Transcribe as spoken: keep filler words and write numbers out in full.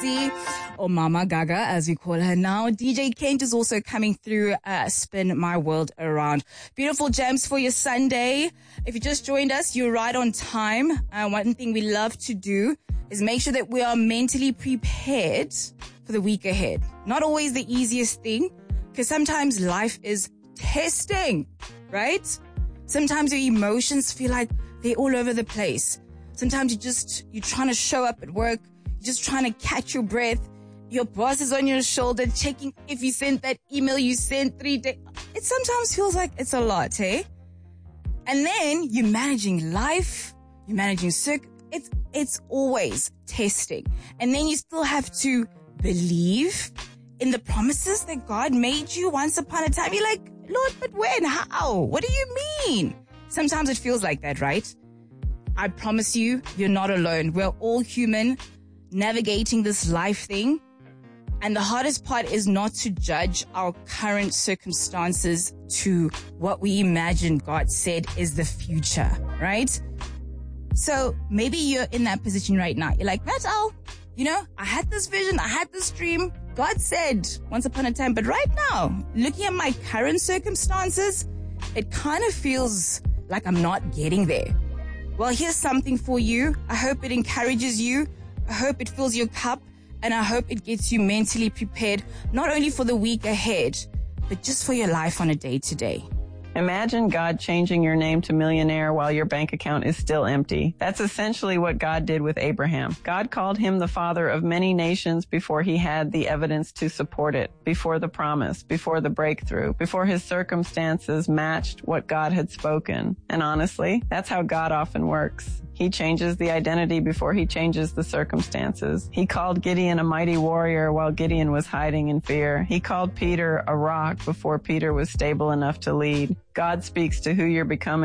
Jessie, or Mama Gaga as we call her now. D J Kent is also coming through, uh, Spin My World Around. Beautiful gems for your Sunday. If you just joined us, you're right on time. Uh, one thing we love to do is make sure that we are mentally prepared for the week ahead. Not always the easiest thing, because sometimes life is testing, right? Sometimes your emotions feel like they're all over the place. Sometimes you just, you're trying to show up at work. You're just trying to catch your breath. Your boss is on your shoulder checking if you sent that email you sent three days. It sometimes feels like it's a lot, eh? And then you're managing life. You're managing circ. It's, it's always testing. And then you still have to believe in the promises that God made you once upon a time. You're like, Lord, but when? How? What do you mean? Sometimes it feels like that, right? I promise you, you're not alone. We're all human navigating this life thing. And the hardest part is not to judge our current circumstances to what we imagine God said is the future, right? So maybe you're in that position right now. You're like, that's all. You know, I had this vision. I had this dream. God said once upon a time. But right now, looking at my current circumstances, it kind of feels like I'm not getting there. Well, here's something for you. I hope it encourages you. I hope it fills your cup. And I hope it gets you mentally prepared, not only for the week ahead, but just for your life on a day-to-day. Imagine God changing your name to millionaire while your bank account is still empty. That's essentially what God did with Abraham. God called him the father of many nations before he had the evidence to support it, before the promise, before the breakthrough, before his circumstances matched what God had spoken. And honestly, that's how God often works. He changes the identity before he changes the circumstances. He called Gideon a mighty warrior while Gideon was hiding in fear. He called Peter a rock before Peter was stable enough to lead. God speaks to who you're becoming